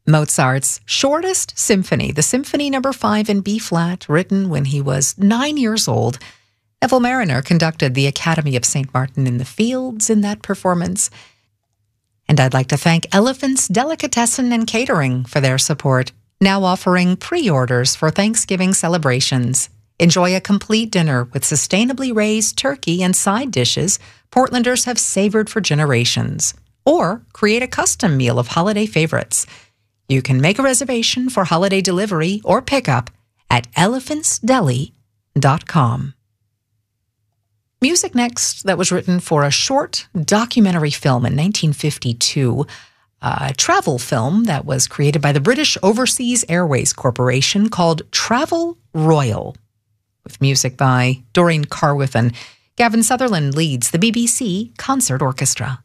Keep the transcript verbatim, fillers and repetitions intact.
Mozart's shortest symphony, the Symphony Number Five in B flat, written when he was nine years old. Neville Mariner conducted the Academy of Saint Martin in the Fields in that performance. And I'd like to thank Elephant's Delicatessen and Catering for their support, now offering pre-orders for Thanksgiving celebrations. Enjoy a complete dinner with sustainably raised turkey and side dishes Portlanders have savored for generations. Or create a custom meal of holiday favorites. You can make a reservation for holiday delivery or pickup at elephants deli dot com. Music next that was written for a short documentary film in nineteen fifty-two, a travel film that was created by the British Overseas Airways Corporation called Travel Royal, with music by Doreen Carwithen. Gavin Sutherland leads the B B C Concert Orchestra.